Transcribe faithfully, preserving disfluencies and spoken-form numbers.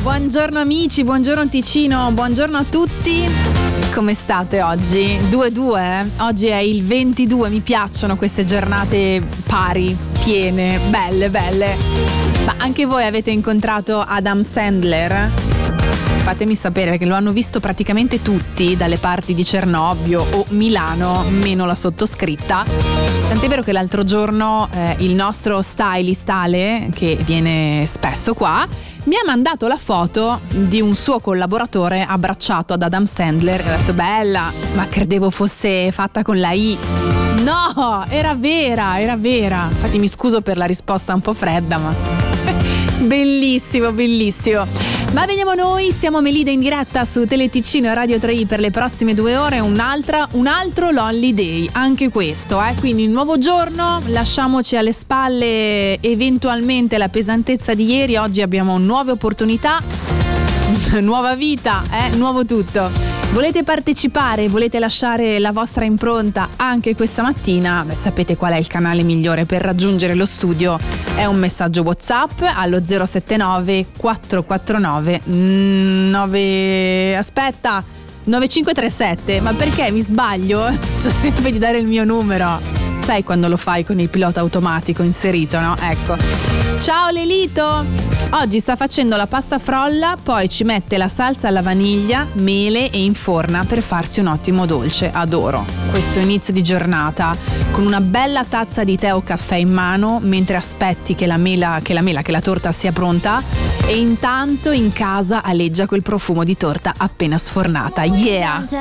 Buongiorno amici, buongiorno Ticino, buongiorno a tutti. Come state oggi? due due? Oggi è il ventidue, mi piacciono queste giornate pari, piene, belle, belle. Ma anche voi avete incontrato Adam Sandler? Fatemi sapere, perché lo hanno visto praticamente tutti dalle parti di Cernobbio o Milano, meno la sottoscritta. Tant'è vero che l'altro giorno eh, il nostro stylist Ale, che viene spesso qua, mi ha mandato la foto di un suo collaboratore abbracciato ad Adam Sandler e ho detto bella, ma credevo fosse fatta con la I. No, era vera, era vera. Infatti mi scuso per la risposta un po' fredda, ma bellissimo, bellissimo. Ma veniamo noi, siamo Melida in diretta su Teleticino e Radio tre i per le prossime due ore, un'altra, un altro Lolly Day, anche questo, eh? Quindi il nuovo giorno, lasciamoci alle spalle eventualmente la pesantezza di ieri, oggi abbiamo nuove opportunità, nuova vita, eh? Nuovo tutto. Volete partecipare, volete lasciare la vostra impronta anche questa mattina? Beh, sapete qual è il canale migliore per raggiungere lo studio? È un messaggio WhatsApp allo zero sette nove quattro quattro nove nove aspetta nove cinque tre sette. Ma perché mi sbaglio? So sempre di dare il mio numero. Sai quando lo fai con il pilota automatico inserito, no? Ecco. Ciao Lelito! Oggi sta facendo la pasta frolla, poi ci mette la salsa alla vaniglia, mele e inforna per farsi un ottimo dolce. Adoro questo inizio di giornata con una bella tazza di tè o caffè in mano mentre aspetti che la mela, che la mela, che la torta sia pronta e intanto in casa aleggia quel profumo di torta appena sfornata. Yeah!